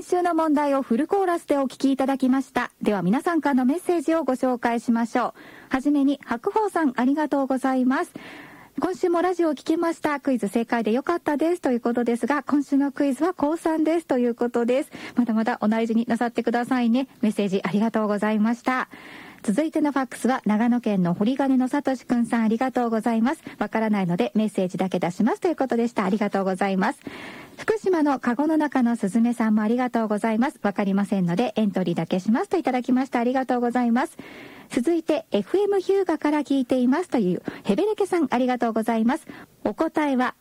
週の問題をフルコーラスでお聞きいただきました。では皆さんからのメッセージをご紹介しましょう。はじめに白鵬さん、ありがとうございます。今週もラジオを聞きました。クイズ正解でよかったですということですが、今週のクイズは高3ですということです。まだまだお大事になさってくださいね。メッセージありがとうございました。続いてのファックスは長野県の堀金のさとしくんさん、ありがとうございます。わからないのでメッセージだけ出しますということでした。ありがとうございます。福島のカゴの中のすずめさんもありがとうございます。わかりませんのでエントリーだけしますといただきました。ありがとうございます。続いて FM ヒューガから聞いていますというヘベレケさん、ありがとうございます。お答えは